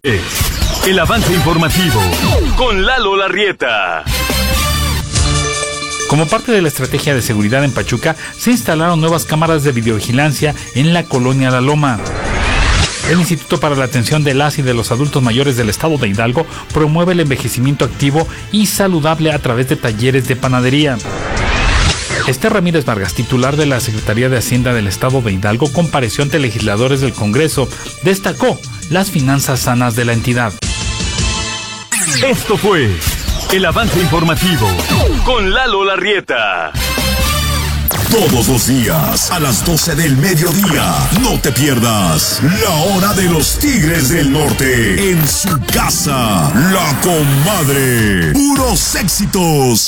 El avance informativo con Lalo Larrieta. Como parte de la estrategia de seguridad en Pachuca, se instalaron nuevas cámaras de videovigilancia en la colonia La Loma. El Instituto para la Atención de las y de los Adultos Mayores del Estado de Hidalgo promueve el envejecimiento activo y saludable a través de talleres de panadería. Esther Ramírez Vargas, titular de la Secretaría de Hacienda del Estado de Hidalgo, compareció ante legisladores del Congreso. Destacó las finanzas sanas de la entidad. Esto fue el avance informativo con Lalo Larrieta. Todos los días a las 12 del mediodía. No te pierdas la hora de los Tigres del Norte en su casa. La Comadre. Puros éxitos.